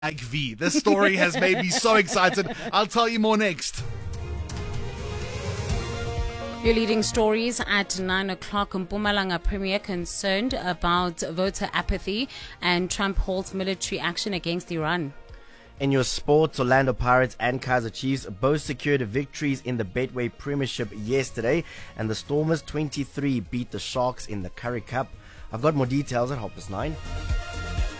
Like V. This story has made me so excited. I'll tell you more next. Your leading stories at 9 o'clock. Mpumalanga Premier concerned about voter apathy and Trump halts military action against Iran. In your sports, Orlando Pirates and Kaizer Chiefs both secured victories in the Betway Premiership yesterday, and the Stormers 23 beat the Sharks in the Currie Cup. I've got more details at 9:30.